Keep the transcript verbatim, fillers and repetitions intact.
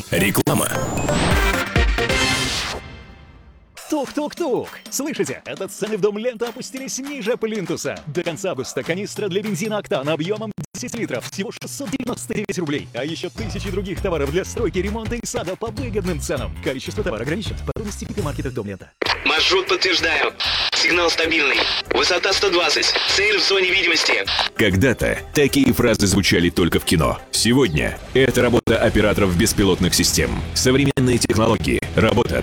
Реклама. Тук-тук-тук! Слышите? Это цены в дом Лента опустились ниже плинтуса. До конца августа канистра для бензина «Октан» объемом десять литров всего шестьсот девяносто девять рублей. А еще тысячи других товаров для стройки, ремонта и сада по выгодным ценам. Количество товара ограничено. Подробности в гипермаркетах «Дом Лента». Маршрут подтверждаю. Сигнал стабильный. Высота сто двадцать. Цель в зоне видимости. Когда-то такие фразы звучали только в кино. Сегодня это работа операторов беспилотных систем. Современные технологии, работа